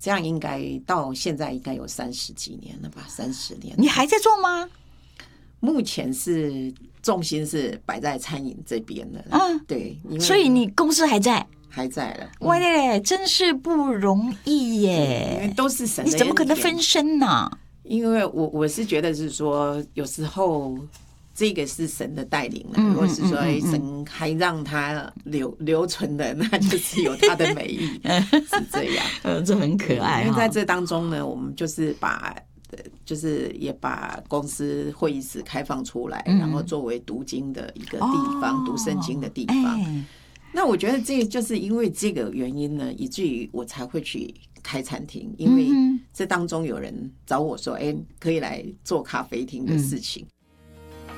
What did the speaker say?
这样应该到现在应该有30几年了吧，30年。 你还在做吗？ 目前是重心是摆在餐饮这边的，对， 所以你公司还在了。 哇嘞，真是不容易耶！ 因为都是神的恩典， 你怎么可能分身呢？ 因为我是觉得是说，有时候这个是神的带领了，如果是说神还让他留存的，那就是有他的美意，是这样。 这很可爱。 因为在这当中呢，我们就是也把公司会议室开放出来，然后作为读经的一个地方，读圣经的地方。那我觉得这就是因为这个原因呢，以至于我才会去开餐厅，因为这当中有人找我说，可以来做咖啡厅的事情。